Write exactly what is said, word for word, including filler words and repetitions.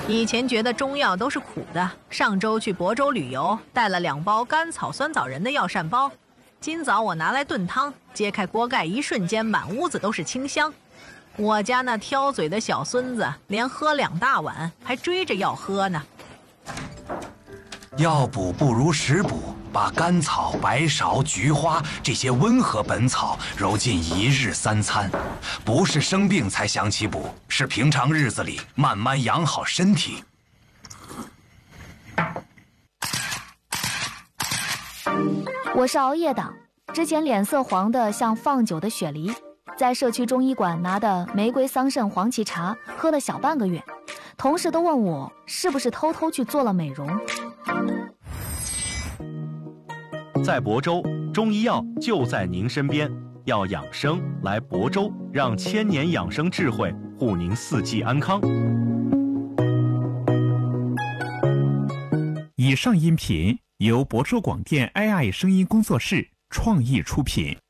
以前觉得中药都是苦的，上周去亳州旅游，带了两包甘草酸枣仁的药膳包。今早我拿来炖汤，揭开锅盖，一瞬间满屋子都是清香。我家那挑嘴的小孙子连喝两大碗，还追着要喝呢。 药补不如食补，把甘草、白芍、菊花这些温和本草揉进一日三餐，不是生病才想起补，是平常日子里慢慢养好身体。 我是熬夜党，之前脸色黄的像放久的雪梨，在社区中医馆拿的玫瑰桑葚黄芪茶喝了小半个月，同事都问我是不是偷偷去做了美容。 在亳州，中医药就在您身边，要养生来亳州，让千年养生智慧护您四季安康。 以上音频由亳州广电 A I 声音工作室创意出品。